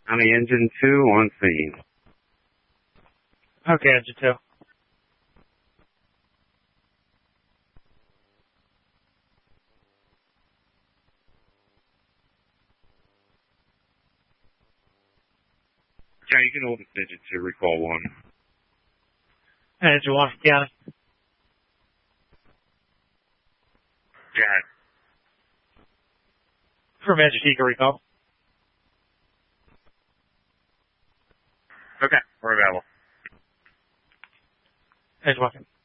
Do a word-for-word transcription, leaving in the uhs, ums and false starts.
County Engine two on scene. Okay, Engine two. Yeah, you can hold this Engine two, recall one. Engine one from County. Jack. From Engine two, recall. Okay, we're available. Engine one.